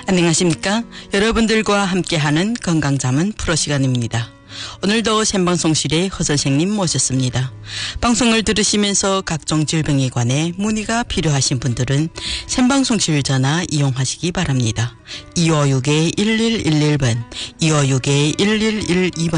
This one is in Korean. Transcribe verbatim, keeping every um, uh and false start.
안녕하십니까? 여러분들과 함께하는 건강자문 프로 시간입니다. 오늘도 생방송실에 허 선생님 모셨습니다. 방송을 들으시면서 각종 질병에 관해 문의가 필요하신 분들은 생방송실 전화 이용하시기 바랍니다. 이오육 일일일일 번, 이오육 일일일이 번